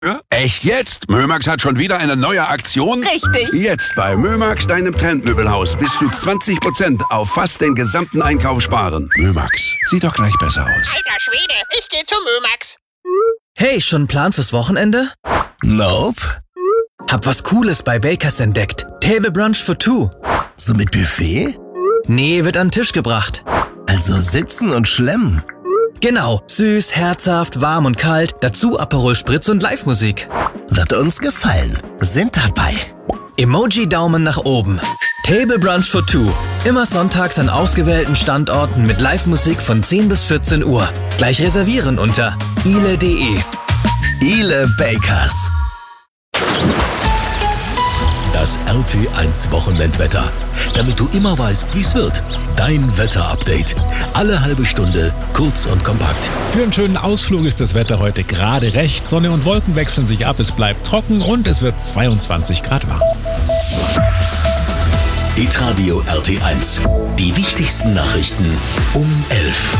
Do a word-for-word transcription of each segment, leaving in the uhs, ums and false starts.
Ja? Echt jetzt? Mömax hat schon wieder eine neue Aktion? Richtig. Jetzt bei Mömax, deinem Trendmöbelhaus, bis zu zwanzig Prozent auf fast den gesamten Einkauf sparen. Mömax, sieht doch gleich besser aus. Alter Schwede, ich geh zu Mömax. Hey, schon einen Plan fürs Wochenende? Nope. Hab was Cooles bei Bakers entdeckt. Table Brunch for two. So mit Buffet? Nee, wird an den Tisch gebracht. Also sitzen und schlemmen. Genau, süß, herzhaft, warm und kalt, dazu Aperol Spritz und Live-Musik. Wird uns gefallen. Sind dabei. Emoji-Daumen nach oben. Table Brunch for two. Immer sonntags an ausgewählten Standorten mit Live-Musik von zehn bis vierzehn Uhr. Gleich reservieren unter ile punkt de. Ile Bakers. Das R T eins Wochenendwetter. Damit du immer weißt, wie es wird. Dein Wetterupdate. Alle halbe Stunde, kurz und kompakt. Für einen schönen Ausflug ist das Wetter heute gerade recht. Sonne und Wolken wechseln sich ab, es bleibt trocken und es wird zweiundzwanzig Grad warm. Hitradio R T eins. Die wichtigsten Nachrichten um elf.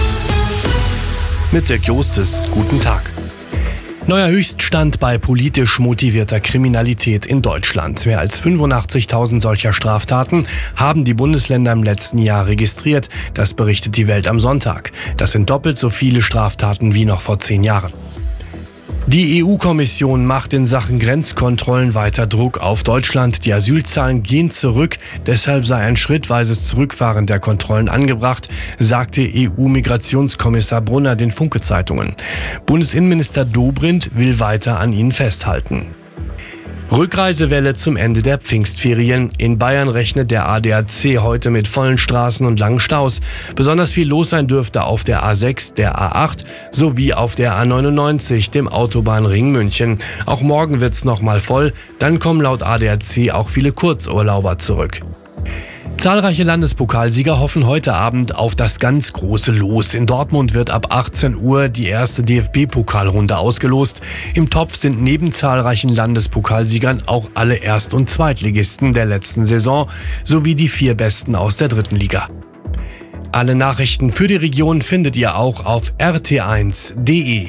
Mit Dirk Jostes, guten Tag. Neuer Höchststand bei politisch motivierter Kriminalität in Deutschland. Mehr als fünfundachtzigtausend solcher Straftaten haben die Bundesländer im letzten Jahr registriert. Das berichtet die Welt am Sonntag. Das sind doppelt so viele Straftaten wie noch vor zehn Jahren. Die E U-Kommission macht in Sachen Grenzkontrollen weiter Druck auf Deutschland. Die Asylzahlen gehen zurück, deshalb sei ein schrittweises Zurückfahren der Kontrollen angebracht, sagte E U-Migrationskommissar Brunner den Funke-Zeitungen. Bundesinnenminister Dobrindt will weiter an ihnen festhalten. Rückreisewelle zum Ende der Pfingstferien. In Bayern rechnet der A D A C heute mit vollen Straßen und langen Staus. Besonders viel los sein dürfte auf der A sechs, der A acht sowie auf der A neunundneunzig, dem Autobahnring München. Auch morgen wird's nochmal voll. Dann kommen laut A D A C auch viele Kurzurlauber zurück. Zahlreiche Landespokalsieger hoffen heute Abend auf das ganz große Los. In Dortmund wird ab achtzehn Uhr die erste D F B-Pokalrunde ausgelost. Im Topf sind neben zahlreichen Landespokalsiegern auch alle Erst- und Zweitligisten der letzten Saison sowie die vier Besten aus der dritten Liga. Alle Nachrichten für die Region findet ihr auch auf r t eins punkt de.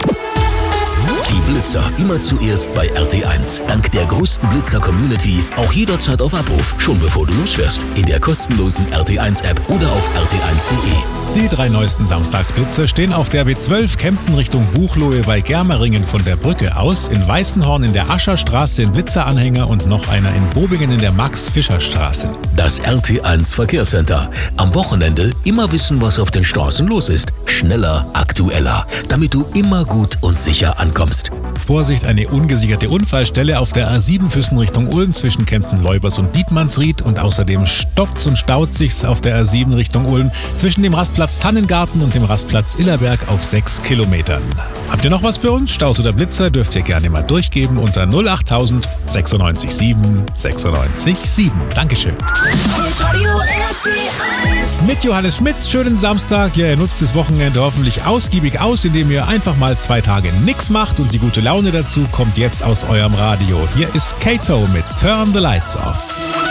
Die Blitzer immer zuerst bei R T eins. Dank der größten Blitzer-Community auch jederzeit auf Abruf, schon bevor du losfährst. In der kostenlosen R T eins App oder auf r t eins punkt de. Die drei neuesten Samstagsblitzer stehen auf der B zwölf Kempten Richtung Buchloe bei Germeringen von der Brücke aus, in Weißenhorn in der Ascherstraße in Blitzeranhänger und noch einer in Bobingen in der Max-Fischer-Straße. Das R T eins Verkehrscenter. Am Wochenende immer wissen, was auf den Straßen los ist. Schneller, aktueller, damit du immer gut und sicher ankommst. Vorsicht, eine ungesicherte Unfallstelle auf der A sieben Füssen Richtung Ulm zwischen Kempten-Leubers und Dietmannsried und außerdem stockt's und staut sich's auf der A sieben Richtung Ulm zwischen dem Rastplatz Tannengarten und dem Rastplatz Illerberg auf sechs Kilometern. Habt ihr noch was für uns? Staus oder Blitzer dürft ihr gerne mal durchgeben unter null acht tausend sechsundneunzig sieben sechsundneunzig sieben. Dankeschön. Mit Johannes Schmitz, schönen Samstag. Ja, ihr nutzt das Wochenende hoffentlich ausgiebig aus, indem ihr einfach mal zwei Tage nix macht und die gute Laune dazu kommt jetzt aus eurem Radio. Hier ist Kato mit Turn the Lights Off.